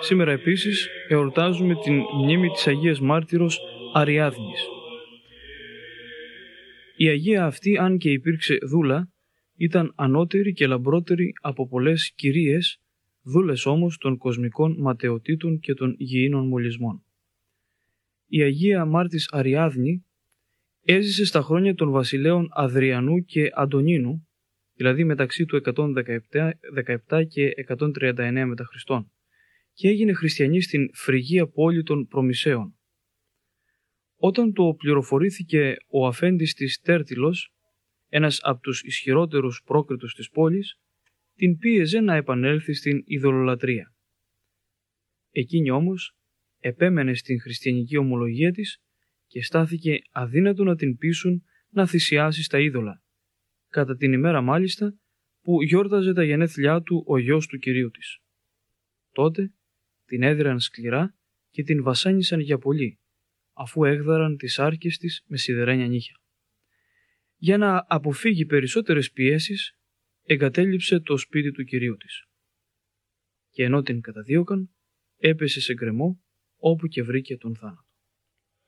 Σήμερα επίσης εορτάζουμε την μνήμη της Αγίας Μάρτυρος Αριάδνης. Η Αγία αυτή, αν και υπήρξε δούλα, ήταν ανώτερη και λαμπρότερη από πολλές κυρίες, δούλες όμως των κοσμικών ματαιοτήτων και των γηίνων μολυσμών. Η Αγία Μάρτης Αριάδνη έζησε στα χρόνια των βασιλέων Αδριανού και Αντωνίνου, δηλαδή μεταξύ του 117 και 139 μετά Χριστόν, και έγινε χριστιανή στην φρυγία πόλη των Προμησέων. Όταν το πληροφορήθηκε ο αφέντης της Τέρτιλος, ένας από τους ισχυρότερους πρόκριτους της πόλης, την πίεζε να επανέλθει στην ειδωλολατρία. Εκείνη όμως επέμενε στην χριστιανική ομολογία της και στάθηκε αδύνατο να την πείσουν να θυσιάσει στα είδωλα, κατά την ημέρα μάλιστα που γιόρταζε τα γενέθλιά του ο γιος του Κυρίου της. Τότε την έδιραν σκληρά και την βασάνισαν για πολύ, αφού έγδαραν τις άρκες της με σιδερένια νύχια. Για να αποφύγει περισσότερες πιέσεις, εγκατέλειψε το σπίτι του Κυρίου της. Και ενώ την καταδίωκαν, έπεσε σε γκρεμό όπου και βρήκε τον θάνατο.